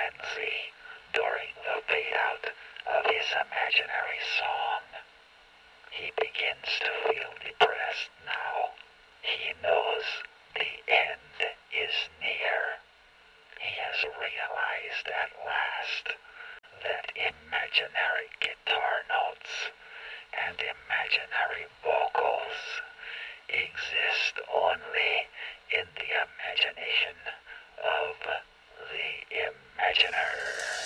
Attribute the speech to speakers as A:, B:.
A: frenzy during the fade-out of his imaginary song. He begins to feel depressed now. He knows the end is near. He has realized at last that imaginary guitar notes and imaginary vocals exist only in the imagination of the imaginer.